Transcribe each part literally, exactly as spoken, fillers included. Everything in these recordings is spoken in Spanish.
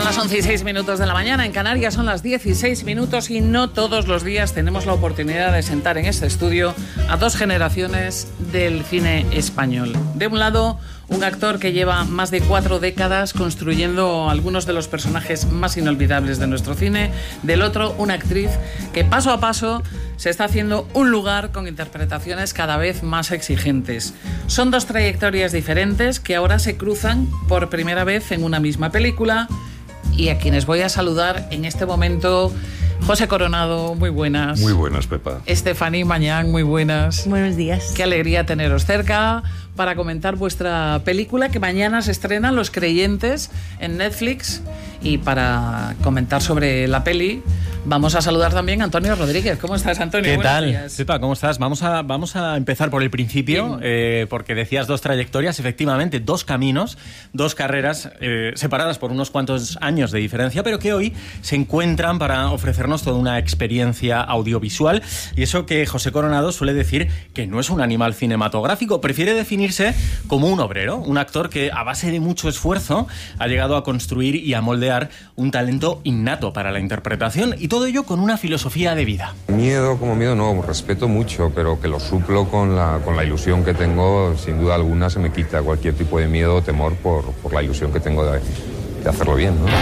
las once y seis minutos de la mañana, en Canarias son las dieciséis minutos y no todos los días tenemos la oportunidad de sentar en este estudio a dos generaciones del cine español. De un lado, un actor que lleva más de cuatro décadas construyendo algunos de los personajes más inolvidables de nuestro cine. Del otro, una actriz que paso a paso se está haciendo un lugar con interpretaciones cada vez más exigentes. Son dos trayectorias diferentes que ahora se cruzan por primera vez en una misma película y a quienes voy a saludar en este momento. José Coronado, muy buenas. Muy buenas, Pepa. Estefanía Mañán, muy buenas. Buenos días. Qué alegría teneros cerca para comentar vuestra película que mañana se estrena Los Creyentes en Netflix. Y para comentar sobre la peli vamos a saludar también a Antonio Rodríguez. ¿Cómo estás, Antonio? ¿Qué Buenos tal? días. Pepa, ¿cómo estás? Vamos a, vamos a empezar por el principio, eh, porque decías dos trayectorias, efectivamente, dos caminos, dos carreras eh, separadas por unos cuantos años de diferencia, pero que hoy se encuentran para ofrecernos toda una experiencia audiovisual. Y eso que José Coronado suele decir que no es un animal cinematográfico, prefiere definirse como un obrero, un actor que a base de mucho esfuerzo ha llegado a construir y a moldear un talento innato para la interpretación, y todo ello con una filosofía de vida. Miedo como miedo no, respeto mucho, pero que lo suplo con la, con la ilusión que tengo. Sin duda alguna se me quita cualquier tipo de miedo o temor por, por la ilusión que tengo de, de hacerlo bien, ¿no?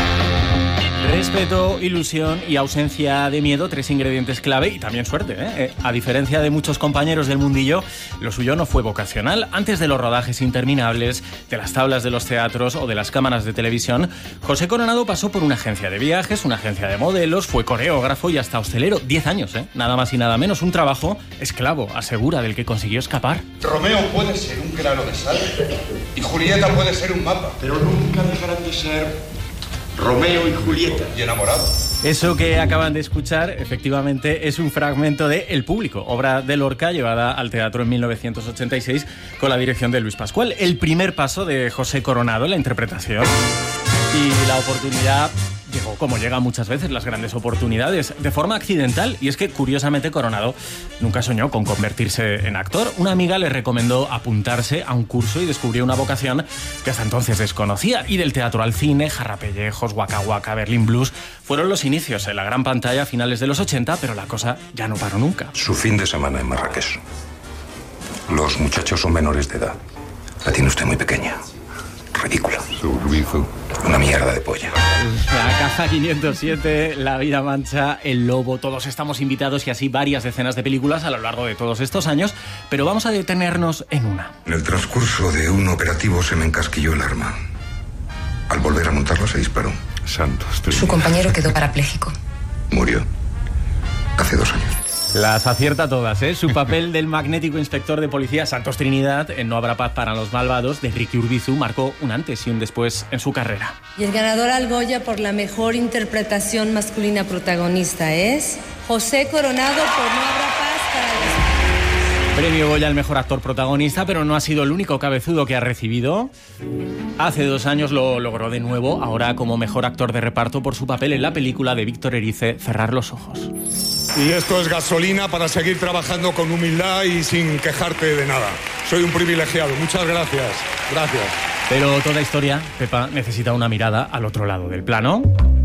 Respeto, ilusión y ausencia de miedo, tres ingredientes clave, y también suerte, ¿eh? A diferencia de muchos compañeros del mundillo, lo suyo no fue vocacional. Antes de los rodajes interminables, de las tablas de los teatros o de las cámaras de televisión, José Coronado pasó por una agencia de viajes, una agencia de modelos, fue coreógrafo y hasta hostelero. Diez años, ¿eh? Nada más y nada menos. Un trabajo esclavo, asegura, del que consiguió escapar. Romeo puede ser un grano de sal y Julieta puede ser un mapa, pero nunca dejarán de ser Romeo y Julieta. Y enamorados. Eso que acaban de escuchar, efectivamente, es un fragmento de El Público, obra de Lorca llevada al teatro en mil novecientos ochenta y seis con la dirección de Luis Pascual. El primer paso de José Coronado en la interpretación. Y la oportunidad llegó, como llega muchas veces las grandes oportunidades, de forma accidental. Y es que, curiosamente, Coronado nunca soñó con convertirse en actor. Una amiga le recomendó apuntarse a un curso y descubrió una vocación que hasta entonces desconocía. Y del teatro al cine, Jarrapellejos, Waka Waka, Berlín Blues, fueron los inicios en la gran pantalla a finales de los ochenta, pero la cosa ya no paró nunca. Su fin de semana en Marrakech. Los muchachos son menores de edad. La tiene usted muy pequeña. Ridícula. Su Urbizu. Una mierda de polla. La Caja quinientos siete, La vida mancha, El lobo, todos estamos invitados, y así varias decenas de películas a lo largo de todos estos años, pero vamos a detenernos en una. En el transcurso de un operativo se me encasquilló el arma. Al volver a montarla se disparó. Santos. Su compañero quedó parapléjico. Murió. Hace dos años. Las acierta todas, ¿eh? Su papel del magnético inspector de policía Santos Trinidad en No habrá paz para los malvados, de Enrique Urbizu, marcó un antes y un después en su carrera. Y el ganador al Goya por la mejor interpretación masculina protagonista es José Coronado por No habrá paz para los... Premio Goya al mejor actor protagonista, pero no ha sido el único cabezudo que ha recibido. Hace dos años lo logró de nuevo, ahora como mejor actor de reparto por su papel en la película de Víctor Erice, Cerrar los ojos. Y esto es gasolina para seguir trabajando con humildad y sin quejarte de nada. Soy un privilegiado. Muchas gracias. Gracias. Pero toda historia, Pepa, necesita una mirada al otro lado del plano.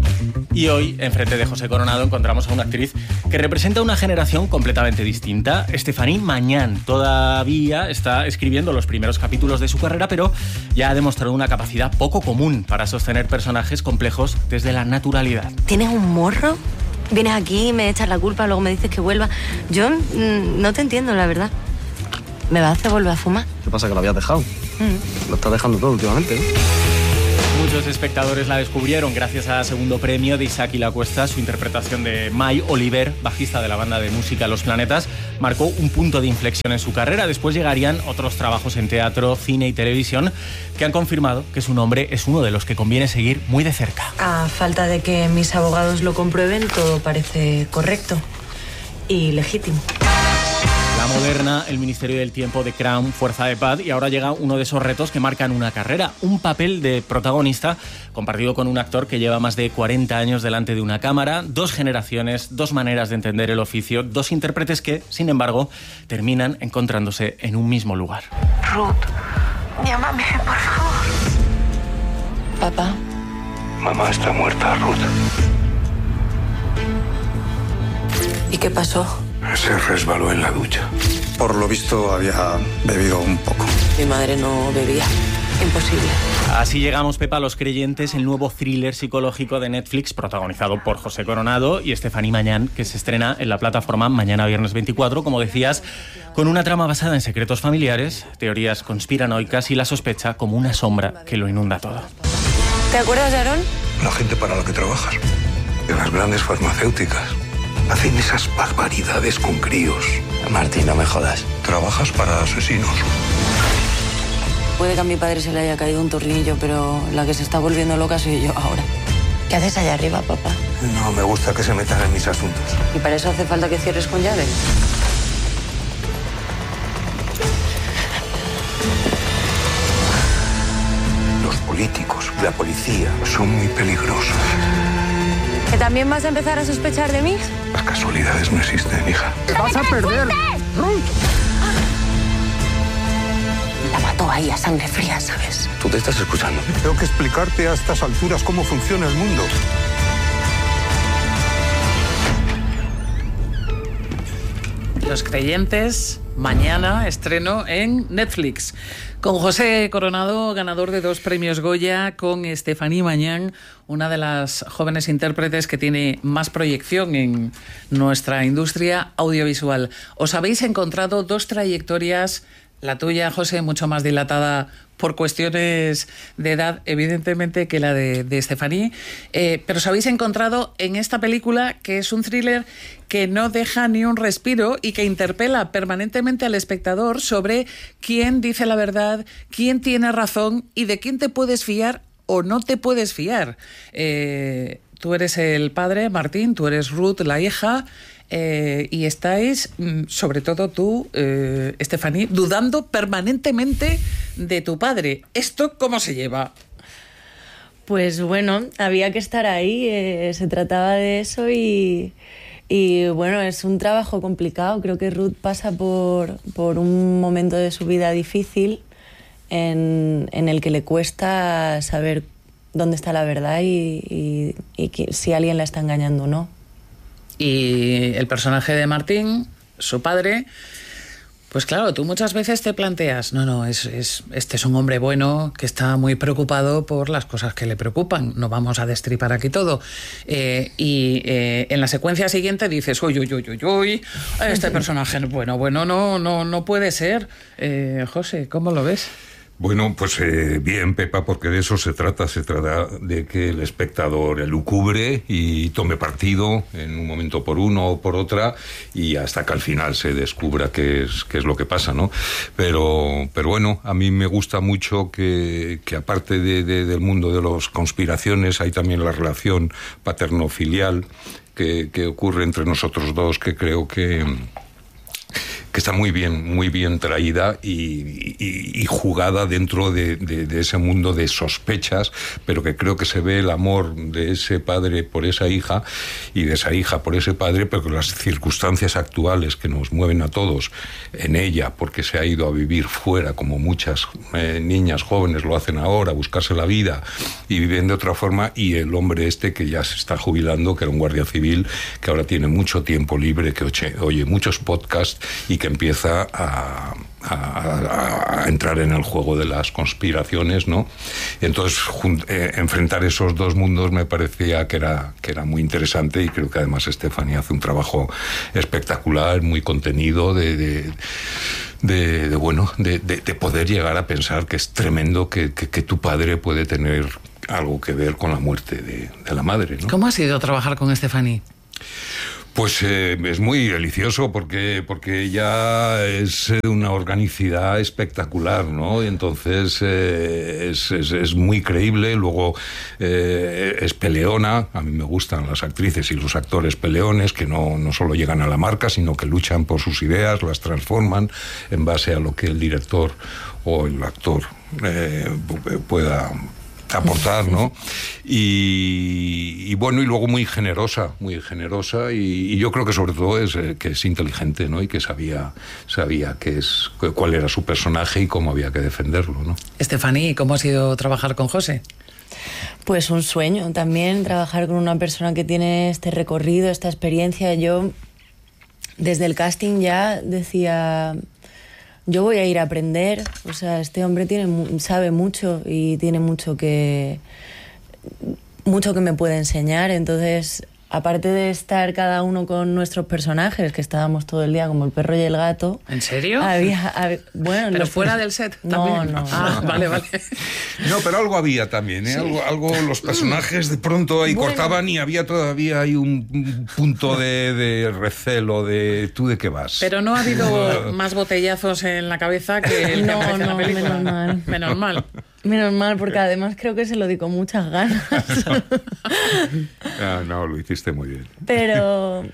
Y hoy, enfrente de José Coronado, encontramos a una actriz que representa una generación completamente distinta. Estefanía Mañán todavía está escribiendo los primeros capítulos de su carrera, pero ya ha demostrado una capacidad poco común para sostener personajes complejos desde la naturalidad. ¿Tienes un morro? Vienes aquí, me echas la culpa, luego me dices que vuelva. Yo mmm, no te entiendo, la verdad. ¿Me vas a hacer volver a fumar? ¿Qué pasa, que lo habías dejado? Mm. Lo estás dejando todo últimamente, ¿eh? Muchos espectadores la descubrieron gracias al segundo premio de Isaac y la Cuesta. Su interpretación de May Oliver, bajista de la banda de música Los Planetas, marcó un punto de inflexión en su carrera. Después llegarían otros trabajos en teatro, cine y televisión que han confirmado que su nombre es uno de los que conviene seguir muy de cerca. A falta de que mis abogados lo comprueben, todo parece correcto y legítimo. La Moderna, El Ministerio del Tiempo, The Crown, Fuerza de Paz, y ahora llega uno de esos retos que marcan una carrera, un papel de protagonista compartido con un actor que lleva más de cuarenta años delante de una cámara, dos generaciones, dos maneras de entender el oficio, dos intérpretes que, sin embargo, terminan encontrándose en un mismo lugar. Ruth, llámame, por favor. Papá, Mamá está muerta, Ruth. ¿Y qué pasó? Se resbaló en la ducha. Por lo visto había bebido un poco. Mi madre no bebía. Imposible. Así llegamos, Pepa, a Los Creyentes, el nuevo thriller psicológico de Netflix, protagonizado por José Coronado y Estefanía Mañán, que se estrena en la plataforma mañana viernes veinticuatro, como decías, con una trama basada en secretos familiares, teorías conspiranoicas y la sospecha como una sombra que lo inunda todo. ¿Te acuerdas de Aarón? La gente para la que trabajas. De las grandes farmacéuticas. Hacen esas barbaridades con críos. Martín, no me jodas. Trabajas para asesinos. Puede que a mi padre se le haya caído un tornillo, pero la que se está volviendo loca soy yo ahora. ¿Qué haces allá arriba, papá? No me gusta que se metan en mis asuntos. ¿Y para eso hace falta que cierres con llave? Los políticos, la policía, son muy peligrosos. ¿Que también vas a empezar a sospechar de mí? Las casualidades no existen, hija. ¡Vas a perder! ¡Ruth! La mató ahí a sangre fría, ¿sabes? ¿Tú te estás escuchando? Tengo que explicarte a estas alturas cómo funciona el mundo. Los Creyentes, mañana estreno en Netflix. Con José Coronado, ganador de dos premios Goya, con Estefanía Mañán, una de las jóvenes intérpretes que tiene más proyección en nuestra industria audiovisual. Os habéis encontrado dos trayectorias, la tuya, José, mucho más dilatada por cuestiones de edad, evidentemente, que la de, de Estefanía, eh, pero os habéis encontrado en esta película, que es un thriller que no deja ni un respiro y que interpela permanentemente al espectador sobre quién dice la verdad, quién tiene razón y de quién te puedes fiar o no te puedes fiar. Eh, tú eres el padre, Martín, tú eres Ruth, la hija, eh, y estáis, sobre todo tú, eh, Estefanía, dudando permanentemente de tu padre. ¿Esto cómo se lleva? Pues bueno, había que estar ahí, eh, se trataba de eso y, y bueno, es un trabajo complicado. Creo que Ruth pasa por, por un momento de su vida difícil en, en el que le cuesta saber dónde está la verdad y, y, y que, si alguien la está engañando o no. Y el personaje de Martín, su padre, pues claro, tú muchas veces te planteas, no, no, es, es, este es un hombre bueno que está muy preocupado por las cosas que le preocupan, no vamos a destripar aquí todo. Eh, y eh, en la secuencia siguiente dices, uy, uy, uy, uy, uy, este personaje, bueno, bueno, no, no, no puede ser. Eh, José, ¿cómo lo ves? Bueno, pues eh, bien, Pepa, porque de eso se trata. Se trata de que el espectador elucubre y tome partido en un momento por uno o por otra y hasta que al final se descubra qué es, qué es lo que pasa, ¿no? Pero, pero bueno, a mí me gusta mucho que, que aparte de, de, del mundo de las conspiraciones hay también la relación paterno-filial que, que ocurre entre nosotros dos, que creo que... que está muy bien, muy bien traída y, y, y jugada dentro de, de, de ese mundo de sospechas, pero que creo que se ve el amor de ese padre por esa hija y de esa hija por ese padre, pero que las circunstancias actuales que nos mueven a todos en ella, porque se ha ido a vivir fuera, como muchas eh, niñas jóvenes lo hacen ahora, a buscarse la vida y viven de otra forma, y el hombre este que ya se está jubilando, que era un guardia civil, que ahora tiene mucho tiempo libre, que oye, oye muchos podcasts y que empieza a, a, a entrar en el juego de las conspiraciones, ¿no? Entonces, jun, eh, enfrentar esos dos mundos me parecía que era, que era muy interesante, y creo que además Estefanía hace un trabajo espectacular, muy contenido, de... de De, de bueno, de, de, de poder llegar a pensar que es tremendo que, que, que tu padre puede tener algo que ver con la muerte de, de la madre, ¿no? ¿Cómo ha sido trabajar con Estefanía? Pues eh, es muy delicioso porque, porque ella es de una organicidad espectacular, ¿no? Y entonces eh, es, es, es muy creíble, luego eh, es peleona. A mí me gustan las actrices y los actores peleones que no, no solo llegan a la marca, sino que luchan por sus ideas, las transforman en base a lo que el director o el actor eh, pueda aportar, ¿no? Y, y bueno, y luego muy generosa, muy generosa, y, y yo creo que sobre todo es eh, que es inteligente, ¿no? Y que sabía, sabía qué es, cuál era su personaje y cómo había que defenderlo, ¿no? Estefanía, ¿cómo ha sido trabajar con José? Pues un sueño también, trabajar con una persona que tiene este recorrido, esta experiencia. Yo desde el casting ya decía, yo voy a ir a aprender, o sea, este hombre tiene, sabe mucho y tiene mucho que, mucho que me puede enseñar, entonces... Aparte de estar cada uno con nuestros personajes, que estábamos todo el día como el perro y el gato... ¿En serio? Había, había, bueno, ¿Pero los, fuera del set no, también? No, ah, no. vale, vale. No, pero algo había también, ¿eh? Sí. Algo, algo, los personajes de pronto ahí bueno. cortaban y había todavía ahí un punto de, de recelo, de ¿tú de qué vas? Pero no ha habido más botellazos en la cabeza que el que no, aparece en la no, película. menos mal. Menos mal. Menos mal, porque además creo que se lo di con muchas ganas. ah, no, lo hiciste muy bien. Pero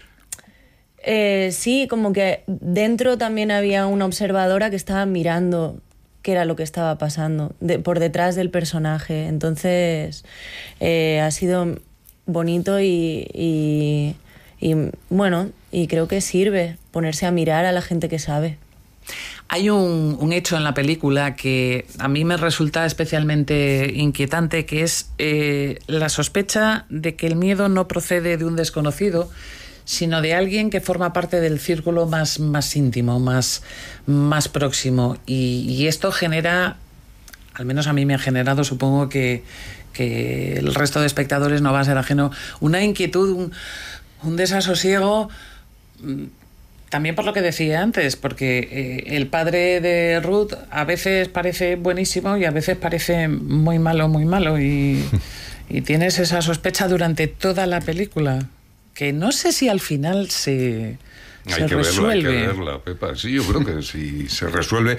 eh, sí, como que dentro también había una observadora que estaba mirando qué era lo que estaba pasando de, por detrás del personaje. Entonces eh, ha sido bonito y, y, y bueno, y creo que sirve ponerse a mirar a la gente que sabe. Hay un, un hecho en la película que a mí me resulta especialmente inquietante, que es eh, la sospecha de que el miedo no procede de un desconocido, sino de alguien que forma parte del círculo más, más íntimo, más, más próximo. Y, y esto genera, al menos a mí me ha generado, supongo que, que el resto de espectadores no va a ser ajeno, una inquietud, un, un desasosiego... También por lo que decía antes, porque eh, el padre de Ruth a veces parece buenísimo y a veces parece muy malo, muy malo. Y, y tienes esa sospecha durante toda la película, que no sé si al final se, se hay que resuelve. Verla, hay que verla, Pepa. Sí, yo creo que si se resuelve...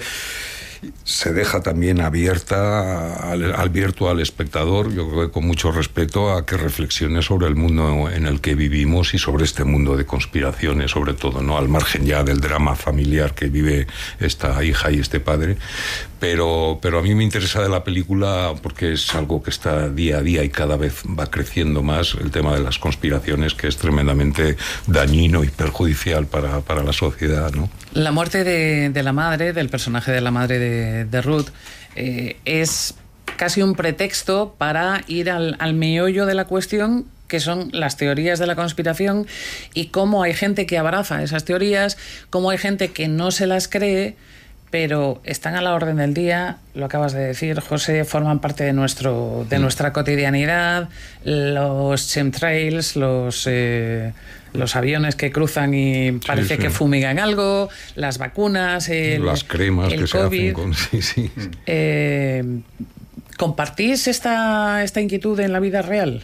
Se deja también abierta al, abierto al espectador, yo creo que con mucho respeto, a que reflexione sobre el mundo en el que vivimos y sobre este mundo de conspiraciones, sobre todo, ¿no? Al margen ya del drama familiar que vive esta hija y este padre. Pero, pero a mí me interesa de la película porque es algo que está día a día y cada vez va creciendo más, el tema de las conspiraciones, que es tremendamente dañino y perjudicial para, para la sociedad, ¿no? La muerte de, de la madre, del personaje de la madre de, de Ruth, eh, es casi un pretexto para ir al, al meollo de la cuestión, que son las teorías de la conspiración, y cómo hay gente que abraza esas teorías, cómo hay gente que no se las cree, pero están a la orden del día. Lo acabas de decir, José, forman parte de nuestro de nuestra cotidianidad. Los chemtrails, los eh, los aviones que cruzan y parece sí, sí. que fumigan algo, las vacunas, el, las cremas el que COVID. se hacen con... Sí, sí. Eh, ¿Compartís esta, esta inquietud en la vida real?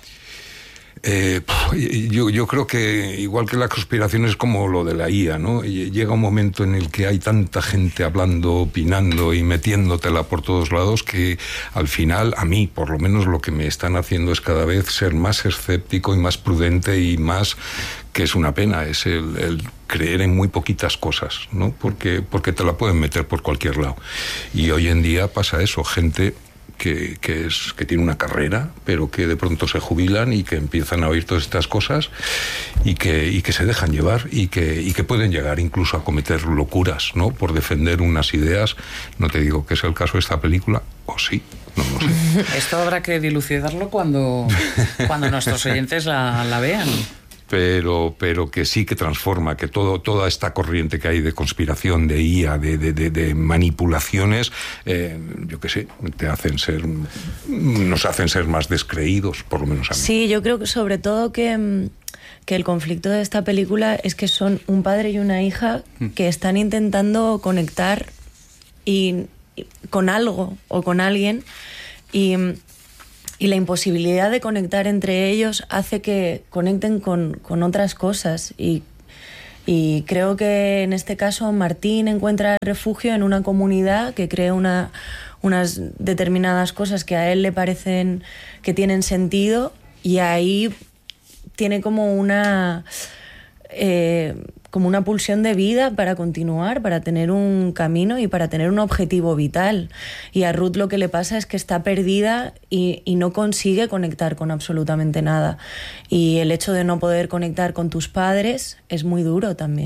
Eh, yo, yo creo que igual que la conspiración es como lo de la I A, ¿no? Llega un momento en el que hay tanta gente hablando, opinando y metiéndotela por todos lados que al final, a mí por lo menos, lo que me están haciendo es cada vez ser más escéptico y más prudente y más, que es una pena, es el, el creer en muy poquitas cosas, ¿no? Porque, porque te la pueden meter por cualquier lado. Y hoy en día pasa eso, gente... Que, que, es, que tiene una carrera, pero que de pronto se jubilan y que empiezan a oír todas estas cosas y que, y que se dejan llevar y que, y que pueden llegar incluso a cometer locuras, ¿no? Por defender unas ideas. No te digo que es el caso de esta película, o sí, no lo sé. Esto habrá que dilucidarlo cuando, cuando nuestros oyentes la, la vean. Pero, pero que sí que transforma, que todo, toda esta corriente que hay de conspiración, de I A, de, de, de, de manipulaciones, eh, yo qué sé, te hacen ser, nos hacen ser más descreídos, por lo menos a mí. Sí, yo creo que sobre todo que, que el conflicto de esta película es que son un padre y una hija que están intentando conectar y, y con algo o con alguien, y... Y la imposibilidad de conectar entre ellos hace que conecten con, con otras cosas. Y, y creo que en este caso Martín encuentra refugio en una comunidad que cree una, unas determinadas cosas que a él le parecen que tienen sentido, y ahí tiene como una... Eh, como una pulsión de vida para continuar, para tener un camino y para tener un objetivo vital. Y a Ruth lo que le pasa es que está perdida y, y no consigue conectar con absolutamente nada. Y el hecho de no poder conectar con tus padres es muy duro también.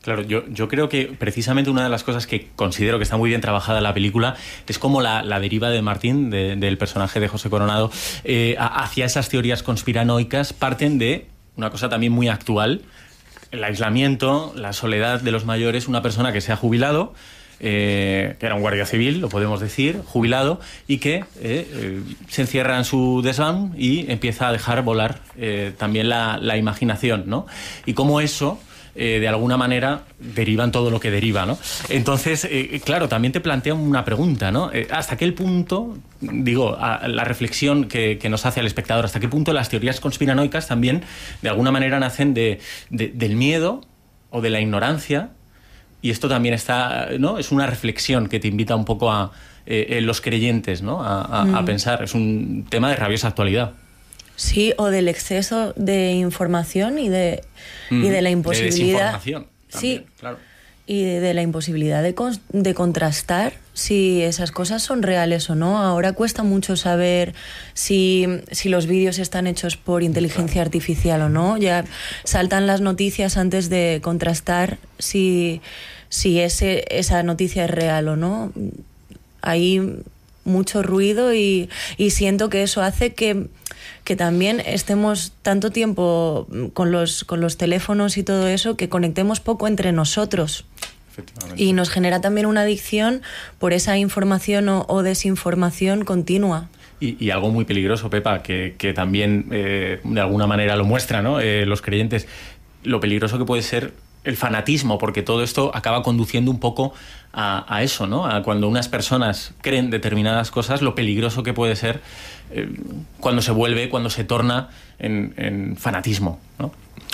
Claro, yo, yo creo que precisamente una de las cosas que considero que está muy bien trabajada en la película es como la, la deriva de Martín, de, del personaje de José Coronado, eh, hacia esas teorías conspiranoicas parten de una cosa también muy actual, el aislamiento, la soledad de los mayores, una persona que se ha jubilado, Eh, que era un guardia civil, lo podemos decir, jubilado, y que eh, eh, se encierra en su desván y empieza a dejar volar eh, también la, la imaginación, ¿no? Y cómo eso, eh, de alguna manera, deriva en todo lo que deriva, ¿no? Entonces, eh, claro, también te plantea una pregunta, ¿no? Eh, ¿Hasta qué punto, digo, a, la reflexión que, que nos hace el espectador, hasta qué punto las teorías conspiranoicas también, de alguna manera, nacen de, de, del miedo o de la ignorancia? Y esto también está, ¿no? Es una reflexión que te invita un poco a eh, los creyentes, ¿no? A, a, mm. a pensar. Es un tema de rabiosa actualidad. Sí, o del exceso de información y de, mm. y de la imposibilidad. De desinformación también, sí, claro. Y de, de la imposibilidad de, con, de contrastar si esas cosas son reales o no. Ahora cuesta mucho saber si, si los vídeos están hechos por inteligencia artificial o no. Ya saltan las noticias antes de contrastar si, si ese, esa noticia es real o no. Hay mucho ruido y, y siento que eso hace que, que también estemos tanto tiempo con los, con los teléfonos y todo eso, que conectemos poco entre nosotros. Y nos genera también una adicción por esa información o, o desinformación continua. Y, y algo muy peligroso, Pepa, que, que también eh, de alguna manera lo muestra, ¿no? Eh, los creyentes, lo peligroso que puede ser el fanatismo, porque todo esto acaba conduciendo un poco a, a eso, ¿no? A cuando unas personas creen determinadas cosas, lo peligroso que puede ser eh, cuando se vuelve, cuando se torna en, en fanatismo, ¿no?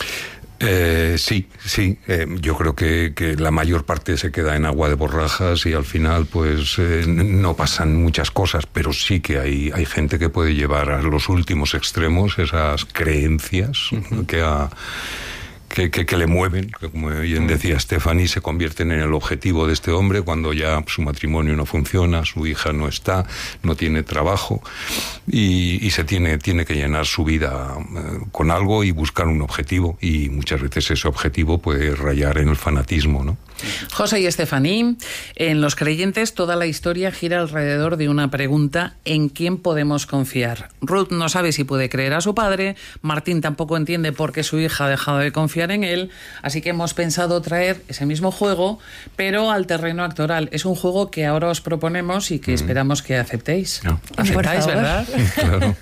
Eh, sí, sí. Eh, yo creo que, que la mayor parte se queda en agua de borrajas y al final pues eh, no pasan muchas cosas, pero sí que hay, hay gente que puede llevar a los últimos extremos esas creencias uh-huh. que ha... Que, que, que le mueven, que como bien decía Stephanie, se convierten en el objetivo de este hombre cuando ya su matrimonio no funciona, su hija no está, no tiene trabajo y, y se tiene, tiene que llenar su vida eh, con algo y buscar un objetivo, y muchas veces ese objetivo puede rayar en el fanatismo, ¿no? José y Stephanie, en Los Creyentes toda la historia gira alrededor de una pregunta: ¿en quién podemos confiar? Ruth no sabe si puede creer a su padre, Martín tampoco entiende por qué su hija ha dejado de confiar en él, así que hemos pensado traer ese mismo juego, pero al terreno actoral. Es un juego que ahora os proponemos y que mm. esperamos que aceptéis. No. ¿Aceptáis, verdad? Claro.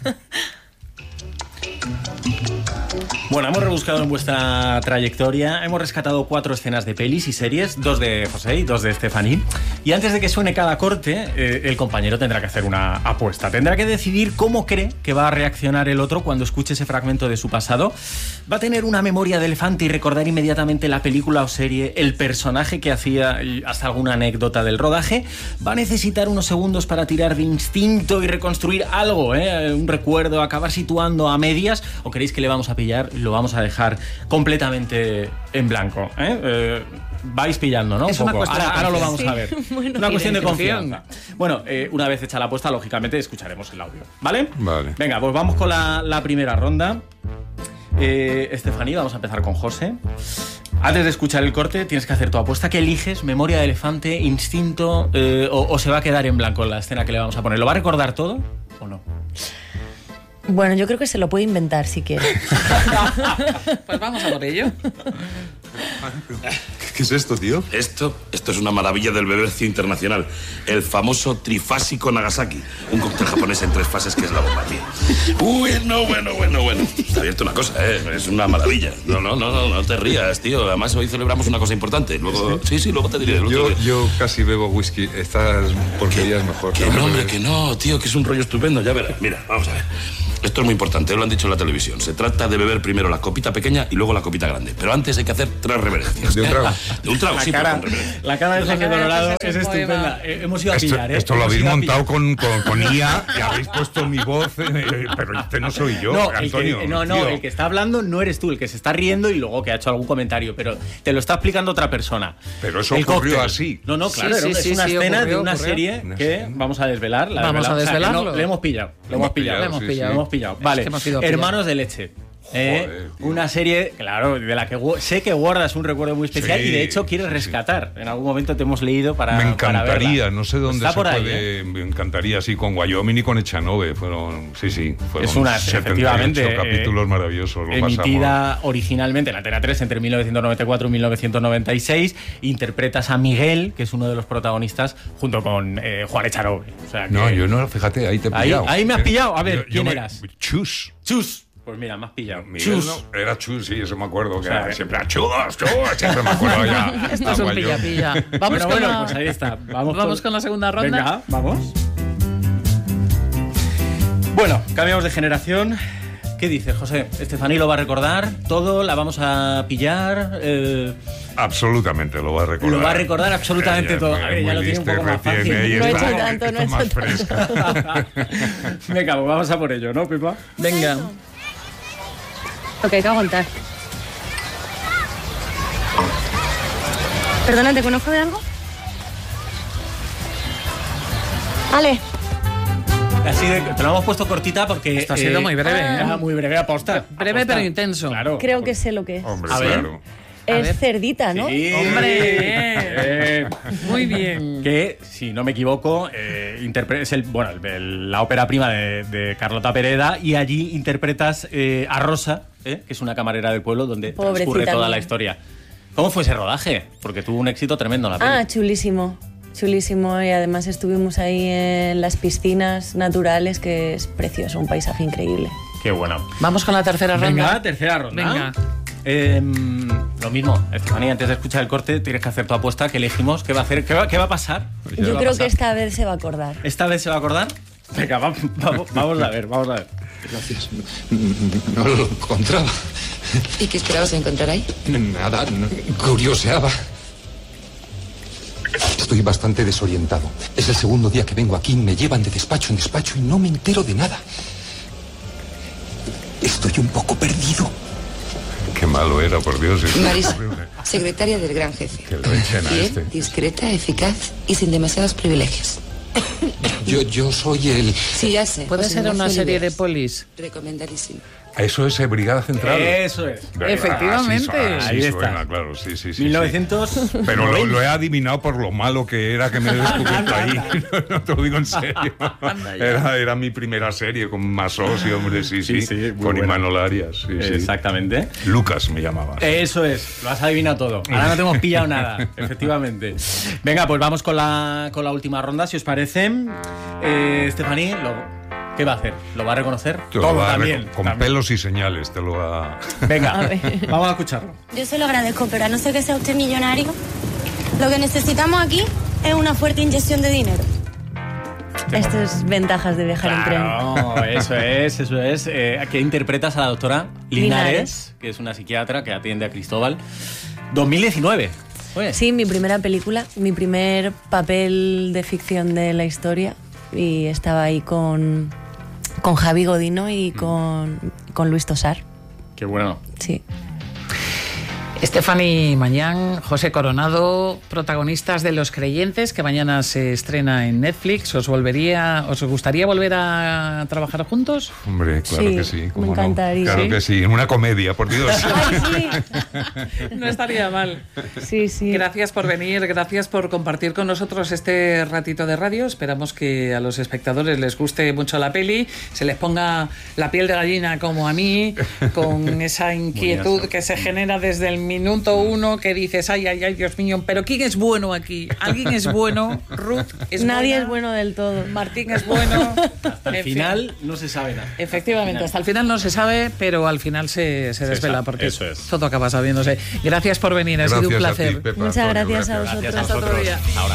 Bueno, hemos rebuscado en vuestra trayectoria, hemos rescatado cuatro escenas de pelis y series, dos de José y dos de Stephanie. Y antes de que suene cada corte, eh, el compañero tendrá que hacer una apuesta. Tendrá que decidir cómo cree que va a reaccionar el otro cuando escuche ese fragmento de su pasado. Va a tener una memoria de elefante y recordar inmediatamente la película o serie, el personaje que hacía y hasta alguna anécdota del rodaje. Va a necesitar unos segundos para tirar de instinto y reconstruir algo, ¿eh? Un recuerdo, acabar situando a medias. ¿O queréis que le vamos a pillar? Lo vamos a dejar completamente en blanco, ¿eh? Eh, vais pillando, ¿no? Es un una poco. cuestión Ahora, ahora lo vamos sí. a ver. Bueno, una cuestión de confianza. Bueno, eh, una vez hecha la apuesta, lógicamente escucharemos el audio, ¿vale? Vale. Venga, pues vamos con la, la primera ronda. Eh, Stephanie, vamos a empezar con José. Antes de escuchar el corte, tienes que hacer tu apuesta. ¿Qué eliges? ¿Memoria de elefante, instinto eh, o, o se va a quedar en blanco la escena que le vamos a poner? ¿Lo va a recordar todo o no? Bueno, yo creo que se lo puede inventar si quiere. Pues vamos a por ello. ¿Qué es esto, tío? Esto, esto es una maravilla del bebercio internacional. El famoso trifásico Nagasaki. Un cóctel japonés en tres fases que es la bomba, tío. Uy, no, bueno, bueno, bueno. Está abierto una cosa, ¿eh? Es una maravilla. No, no, no, no, no te rías, tío. Además, hoy celebramos una cosa importante. Luego, sí, sí, luego te diré. Luego yo, te diré. yo casi bebo whisky. Estas porquerías mejor. Que no, hombre, que no, tío, que es un rollo estupendo. Ya verás. Mira, vamos a ver. Esto es muy importante, lo han dicho en la televisión. Se trata de beber primero la copita pequeña y luego la copita grande. Pero antes hay que hacer tres reverencias. ¿De un trago? De un trago, la sí, cara, pero La cara de José Colorado es, es estupenda. Eh, hemos ido a pillar, ¿eh? Esto lo habéis montado con, con, con I A y habéis puesto mi voz, eh, pero este no soy yo, no, Antonio. El que, no, no, tío. El que está hablando no eres tú, el que se está riendo y luego que ha hecho algún comentario, pero te lo está explicando otra persona. Pero eso el ocurrió cóctel. así. No, no, claro, sí, sí, es sí, una sí, escena ocurrió, de una ocurrió. serie Una que escena. vamos a desvelar. La Vamos a desvelamos. desvelarlo. O sea, no, le hemos pillado, le hemos pillado, pillado, le hemos sí, pillado, sí. le hemos pillado. Es Vale, que hemos ido a Hermanos de leche. Eh, Joder, tío. una serie, claro, de la que gu- sé que guardas un recuerdo muy especial Sí, y de hecho quieres sí, rescatar. En algún momento te hemos leído para. Me encantaría, para verla. no sé dónde Está se por ahí, puede. ¿eh? Me encantaría, sí, con Wyoming y con Echanove. Fueron, sí, sí, fueron Es una, setenta y ocho efectivamente, capítulos eh, maravillosos. Lo emitida pasamos. originalmente en Antena tres entre mil novecientos noventa y cuatro y mil novecientos noventa y seis. Interpretas a Miguel, que es uno de los protagonistas, junto con eh, Juan Echanove. O sea que- No, yo no, fíjate, ahí te he Ahí- pillado. ahí me has pillado. A ver, Yo- yo ¿quién me- eras? Chus. Chus. Pues mira, me has pillado. Miguel Chus. no, era Chus, sí, eso me acuerdo. Que O sea, era siempre a Chus, Chus, siempre me acuerdo ya. Esto es un Agua yo. pilla-pilla. Vamos, Bueno, con, bueno, la... pues ahí está. Vamos, Vamos con la segunda ronda. Venga, vamos. Bueno, cambiamos de generación. ¿Qué dices, José? Estefaní lo va a recordar todo, la vamos a pillar. Eh, Absolutamente, lo va a recordar. Lo va a recordar absolutamente Ella, todo. muy- A ver, ya muy lo tiene un lista y poco más retiene, fácil. ahí No he está, hecho tanto, no he está más hecho fresca. Venga, pues vamos a por ello, ¿no, Pepa? Venga. Ok, hay que aguantar. Perdona, ¿te conozco de algo? Vale. Así de, te lo hemos puesto cortita porque... Esto ha sido muy breve, ¿eh? Ah, muy breve, aposta. Breve aposta. pero intenso. Claro. Creo que sé lo que es. Hombre, A ver. claro. A Es ver. cerdita, ¿no? Sí. Hombre, Eh, muy bien. que, si no me equivoco, eh, interpre- es el, bueno, el- el- la ópera prima de, de Carlota Pereda y allí interpretas eh, a Rosa, eh, que es una camarera del pueblo donde Pobrecita transcurre toda mía. la historia. ¿Cómo fue ese rodaje? Porque tuvo un éxito tremendo la peli. Ah, chulísimo. Chulísimo. Y además estuvimos ahí en las piscinas naturales, que es precioso, un paisaje increíble. Qué bueno. Vamos con la tercera ronda. Venga, tercera ronda. Venga. Eh, lo mismo, Estefanía, antes de escuchar el corte tienes que hacer tu apuesta, que elegimos, qué va a hacer, qué va, qué va a pasar. ¿Qué Yo va a creo que pasar? esta vez se va a acordar. ¿Esta vez se va a acordar? Venga, va- vamos, vamos a ver, vamos a ver. Gracias. No lo encontraba. ¿Y qué esperabas encontrar ahí? Nada, no- curioseaba. Estoy bastante desorientado. Es el segundo día que vengo aquí, me llevan de despacho en despacho y no me entero de nada. Estoy un poco perdido. Qué malo era, por Dios. es Marisa, horrible. secretaria del gran jefe. Que lo echen a Bien, este. discreta, eficaz y sin demasiados privilegios. Yo, yo soy el... Sí, ya sé. ¿Puede José ser una Ignacio serie de Oliveros. polis? Recomendadísimo. Eso es eh, Brigada Central. Eso es. ¿Verdad? Efectivamente. Sí, suena, sí Ahí suena, está. claro, sí, sí, sí. mil sí. novecientos. Pero lo, lo he adivinado por lo malo que era que me he descubierto ahí. No, no te lo digo en serio. Anda ya. Era, era mi primera serie con Masos y hombre, sí, sí. Sí, sí, muy con buena. Imanol Arias. Sí, sí. Exactamente. Lucas me llamaba. Eso es, lo has adivinado todo. Ahora no te hemos pillado nada, efectivamente. Venga, pues vamos con la, con la última ronda, si os parece. Eh, Estefaní, lo- ¿qué va a hacer? ¿Lo va a reconocer? Te lo Todo va a también. reco- con también. pelos y señales te lo va. Venga, A ver. vamos a escucharlo. Yo se lo agradezco, pero a no ser que sea usted millonario, lo que necesitamos aquí es una fuerte inyección de dinero. Esto es ventajas de viajar en tren. Claro, eso es, eso es. Eh, que interpretas a la doctora Linares, Linares. que es una psiquiatra que atiende a Cristóbal. dos mil diecinueve. Oye, Sí, mi primera película, mi primer papel de ficción de la historia. Y estaba ahí con, con Javi Godino y con, con Luis Tosar. qué bueno. Sí. Stephanie Mañán, José Coronado, protagonistas de Los Creyentes, que mañana se estrena en Netflix. ¿Os volvería, os gustaría volver a trabajar juntos? Hombre, claro Sí, que sí. me ¿cómo no? encantaría. Claro ¿Sí? que sí. En una comedia, por Dios. Ay, sí. No estaría mal. Sí, sí. Gracias por venir, gracias por compartir con nosotros este ratito de radio. Esperamos que a los espectadores les guste mucho la peli, se les ponga la piel de gallina como a mí, con esa inquietud que se genera desde el minuto uno, que dices, ay, ay, ay, Dios mío, pero ¿quién es bueno aquí? ¿Alguien es bueno? ¿Ruth es Nadie buena? es bueno del todo. Martín es bueno. Hasta el En fin. final no se sabe nada. Efectivamente, hasta el final no se sabe, pero al final se, se desvela, sabe, porque eso es. todo acaba sabiéndose. Gracias por venir, ha sido un Gracias a ti, placer. Pepa, Muchas Antonio, gracias a gracias. vosotros. Gracias a Hasta otro vosotros. día. Ahora.